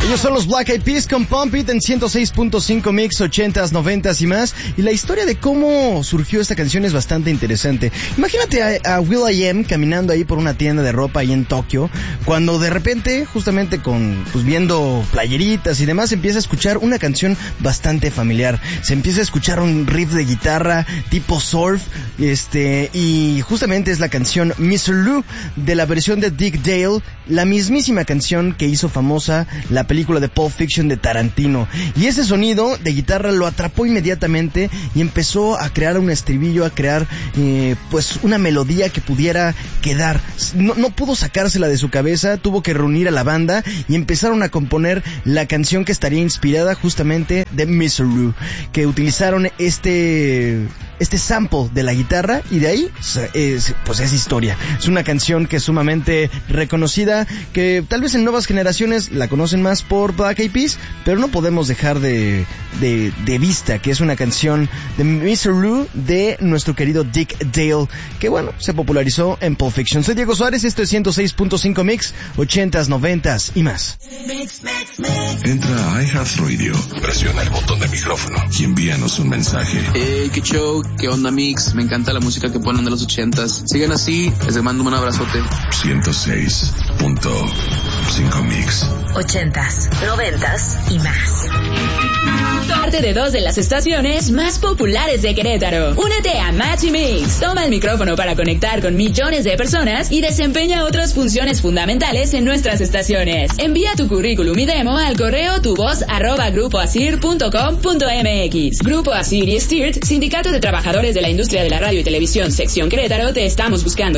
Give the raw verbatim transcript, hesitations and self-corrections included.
Ellos son los Black Eyed Peas con Pump It en ciento seis punto cinco Mix, ochentas, noventas y más. Y la historia de cómo surgió esta canción es bastante interesante. Imagínate a, a will.i.am caminando ahí por una tienda de ropa ahí en Tokio, cuando de repente, justamente con, pues viendo playeritas y demás, empieza a escuchar una canción bastante familiar. Se empieza a escuchar un riff de guitarra tipo surf, este, y justamente es la canción mister Lou de la versión de Dick Dale, la mismísima canción que hizo famosa la película de Pulp Fiction de Tarantino. Y ese sonido de guitarra lo atrapó inmediatamente y empezó a crear un estribillo, a crear eh, pues una melodía que pudiera quedar. No, no pudo sacársela de su cabeza, tuvo que reunir a la banda y empezaron a componer la canción que estaría inspirada justamente de mister Lou, que utilizaron este este sample de la guitarra y de ahí es, pues es historia. Es una canción que es sumamente reconocida, que tal vez en nuevas generaciones la conocen más por Black Eyed Peas, pero no podemos dejar de, de, de vista que es una canción de mister Lou de nuestro querido Dick Dale, que bueno, se popularizó en Pulp Fiction. Soy Diego Suárez, esto es ciento seis punto cinco Mix, ochentas, noventas y más. Entra a iHeartRadio, presiona el botón de micrófono y envíanos un mensaje. Hey, qué show, qué onda Mix, me encanta la música que ponen de los ochentas. Sigan así, les mando un abrazote. ciento seis punto cinco Mix. Ochentas, noventas y más. Parte de dos de las estaciones más populares de Querétaro. Únete a Match y Mix. Toma el micrófono para conectar con millones de personas y desempeña otras funciones fundamentales en nuestras estaciones. Envía tu currículum y demo al correo tuvoz arroba grupoasir punto com punto mx. Grupo Asir y Stirt, Sindicato de Trabajadores de la Industria de la Radio y Televisión, Sección Querétaro, te estamos buscando.